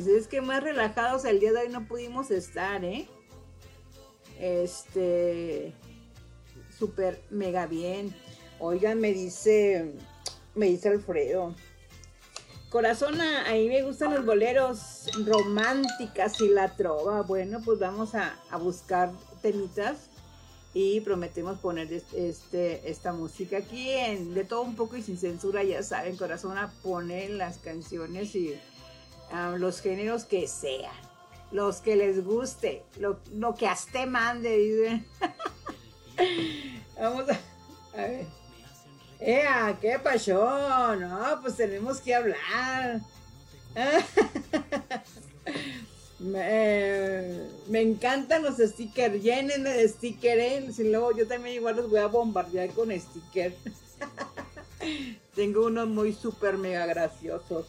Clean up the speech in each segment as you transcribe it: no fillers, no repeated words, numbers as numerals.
Pues es que más relajados el día de hoy no pudimos estar, ¿eh? Súper mega bien. Oigan, me dice Alfredo. Corazón, a mí me gustan los boleros románticas y la trova. Bueno, pues vamos a buscar temitas y prometemos poner esta música aquí de todo un poco y sin censura, ya saben. Corazón, a poner las canciones y los géneros que sean, los que les guste, lo que hasta mande, dicen. Vamos a ver. ¡Ea! ¿Qué pasó? No, pues tenemos que hablar. Me encantan los stickers. Llénenme de stickers, si luego yo también igual los voy a bombardear con stickers. Tengo unos muy súper mega graciosos.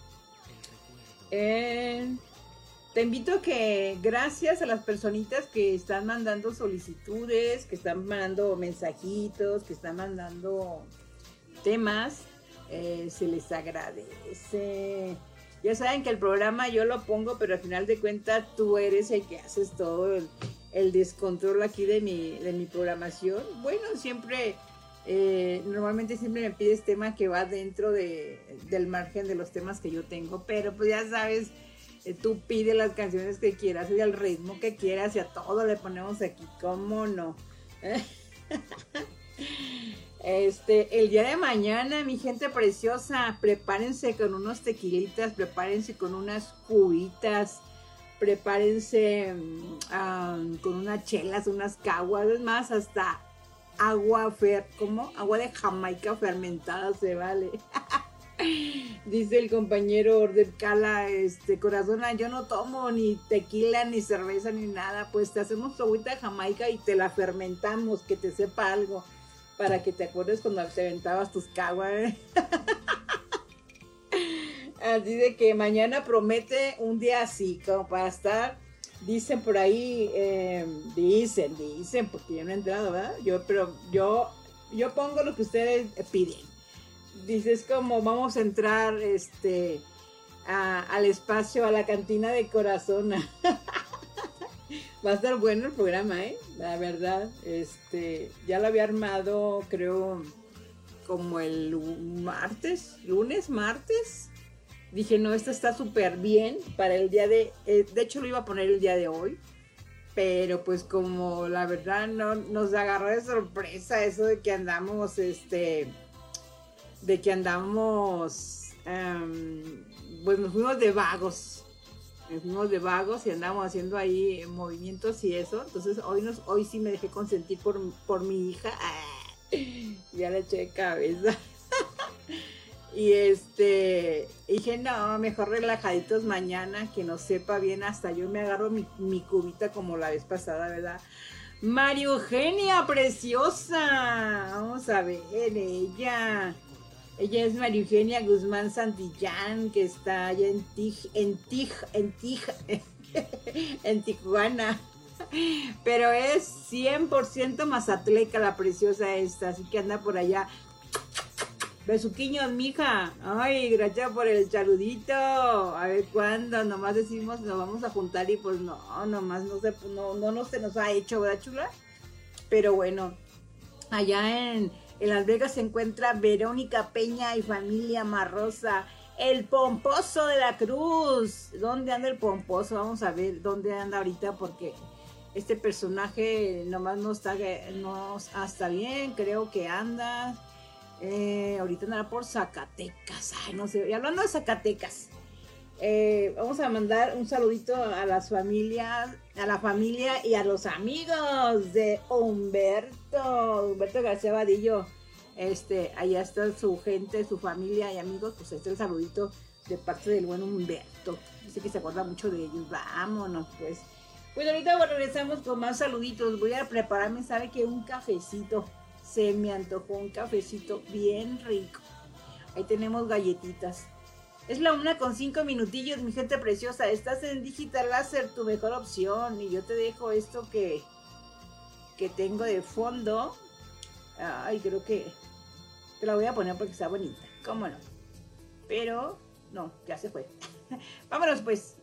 Te invito a que, gracias a las personitas que están mandando solicitudes, que están mandando mensajitos, que están mandando temas, se les agradece. Ya saben que el programa yo lo pongo, pero al final de cuentas tú eres el que haces todo el descontrol aquí de mi programación. Bueno, siempre, normalmente siempre me pides tema que va dentro del margen de los temas que yo tengo, pero pues ya sabes, tú pides las canciones que quieras y al ritmo que quieras y a todo le ponemos aquí, ¿cómo no? El día de mañana, mi gente preciosa, prepárense con unos tequilitas, prepárense con unas cubitas, prepárense con unas chelas, unas caguas, es más, hasta agua de Jamaica fermentada se vale. Dice el compañero Order Cala, Corazona, yo no tomo ni tequila, ni cerveza, ni nada, pues te hacemos tu agüita de Jamaica y te la fermentamos, que te sepa algo, para que te acuerdes cuando te aventabas tus caguas, ¿eh? Así de que mañana promete un día así, como para estar, dicen por ahí, dicen, porque yo no he entrado, ¿verdad? Pero yo pongo lo que ustedes piden. Dices como vamos a entrar al espacio, a la cantina de Corazón. Va a estar bueno el programa, la verdad. Ya lo había armado, creo, como el lunes, martes. Dije, no, esto está súper bien para el día de hecho lo iba a poner el día de hoy, pero pues como la verdad no nos agarró de sorpresa eso de que andamos pues nos fuimos de vagos y andamos haciendo ahí movimientos y eso. Entonces hoy sí me dejé consentir por mi hija. Ya le eché cabeza. Y dije, no, mejor relajaditos mañana, que nos sepa bien. Hasta yo me agarro mi cubita como la vez pasada, ¿verdad? María Eugenia, preciosa. Vamos a ver, ella es María Eugenia Guzmán Santillán, que está allá en Tijuana. Pero es 100% mazatleca la preciosa esta, así que anda por allá. Besuquiños, mija. Ay, gracias por el saludito. A ver cuándo, nomás decimos nos vamos a juntar y pues no, nomás no se nos ha hecho, ¿verdad, chula? Pero bueno, allá en Las Vegas se encuentra Verónica Peña y familia Marrosa, el pomposo de la Cruz. ¿Dónde anda el pomposo? Vamos a ver dónde anda ahorita, porque este personaje nomás no está bien, creo que anda. Ahorita andará por Zacatecas. Ay, no sé. Y hablando de Zacatecas, vamos a mandar un saludito a las familias, a la familia y a los amigos de Humberto García Vadillo. Allá está su gente, su familia y amigos. Pues el saludito de parte del buen Humberto. Dice que se acuerda mucho de ellos. Vámonos, pues. Pues ahorita regresamos con más saluditos. Voy a prepararme, ¿sabe qué? Un cafecito. Se me antojó un cafecito bien rico. Ahí tenemos galletitas. Es la 1:05 minutillos, mi gente preciosa. Estás en Digital Láser, tu mejor opción. Y yo te dejo esto que tengo de fondo. Ay, creo que te la voy a poner porque está bonita. ¿Cómo no? Pero, no, ya se fue. Vámonos pues.